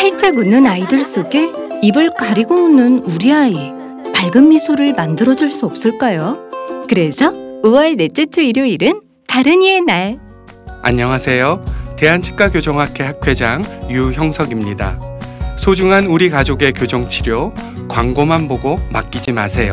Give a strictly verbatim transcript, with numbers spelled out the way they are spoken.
활짝 웃는 아이들 속에 입을 가리고 웃는 우리 아이, 밝은 미소를 만들어줄 수 없을까요? 그래서 오월 넷째 주 일요일은 다른이의 날. 안녕하세요. 대한치과교정학회 학회장 유형석입니다. 소중한 우리 가족의 교정치료, 광고만 보고 맡기지 마세요.